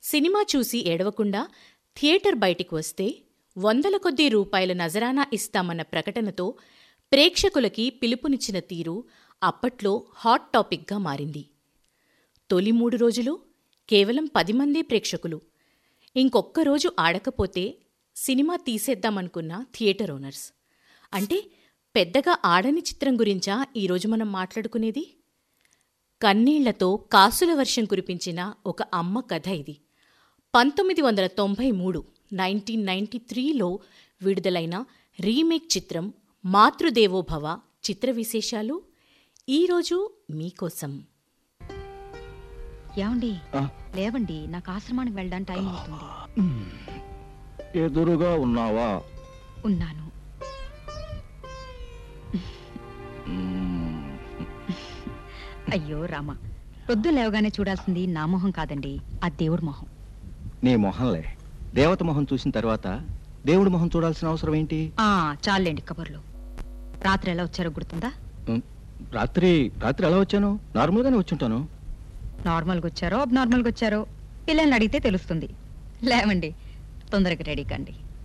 Cinema చూసి ఏడవకుండా theatre బయటికి వస్తే వందల కొద్దీ రూపాయల నజరానా ఇస్తామన్న ప్రకటనతో ప్రేక్షకులకి పిలుపునిచ్చిన తీరు అప్పట్లో హాట్ టాపిక్గా మారింది. తొలి 3 రోజులు కేవలం 10 మందే ప్రేక్షకులు. ఇంకొక్కరోజు ఆడకపోతే సినిమా తీసేద్దామనుకున్న థియేటర్ ఓనర్స్. అంటే పెద్దగా ఆడని చిత్రం గురించా ఈరోజు మనం మాట్లాడుకునేది? కన్నీళ్లతో కాసుల వర్షం కురిపించిన ఒక అమ్మ కథ ఇది. 1993 1993లో విడుదలైన రీమేక్ చిత్రం మాతృదేవోభవ చిత్ర విశేషాలు ఈరోజు మీకోసం. ఏమండి, లేవండి, నాకు ఆశ్రమానికి వెళ్ళడానికి టైం అవుతుంది. ఎదురుగా ఉన్నావా? ఉన్నాను. అయ్యో రామ, పొద్దు లేవగానే చూడాల్సింది నా మొహం కాదండి, ఆ దేవుడి మొహం. నీ మొహంలే, దేవత మొహం చూసిన తర్వాత దేవుడి మొహం చూడాల్సిన అవసరం ఏంటి? చాలండి కబుర్లు. రాత్రి ఎలా వచ్చారో గుర్తుందా? రాత్రి ఎలా వచ్చాను? నార్మల్గానే వచ్చుంటాను. నార్మల్గా వచ్చారో అబ్నార్మల్గా వచ్చారో పిల్లల్ని అడిగితే తెలుస్తుంది. లేవండి, తొందరగా రెడీ కండి.